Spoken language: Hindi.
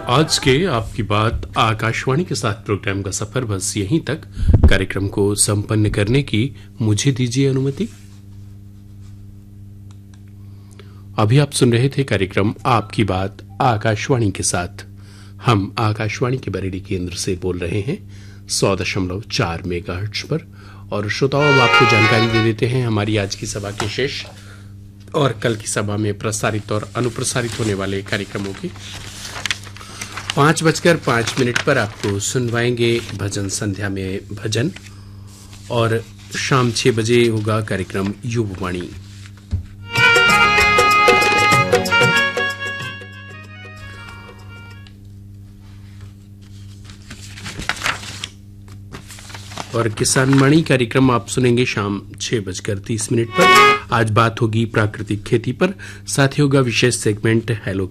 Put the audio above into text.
आज के आपकी बात आकाशवाणी के साथ प्रोग्राम का सफर बस यहीं तक। कार्यक्रम को संपन्न करने की मुझे दीजिए अनुमति। अभी आप सुन रहे थे कार्यक्रम आपकी बात आकाशवाणी के साथ। हम आकाशवाणी के बरेली केंद्र से बोल रहे हैं 100.4 मेगाहर्ट्ज पर। और श्रोताओं, अब आपको जानकारी दे देते हैं हमारी आज की सभा के शेष और कल की सभा में प्रसारित और अनुप्रसारित होने वाले कार्यक्रमों की। 5:05 पर आपको सुनवाएंगे भजन संध्या में भजन और शाम 6 बजे होगा कार्यक्रम युववाणी। और किसान वाणी कार्यक्रम आप सुनेंगे शाम 6:30 पर। आज बात होगी प्राकृतिक खेती पर, साथ ही होगा विशेष सेगमेंट हेलो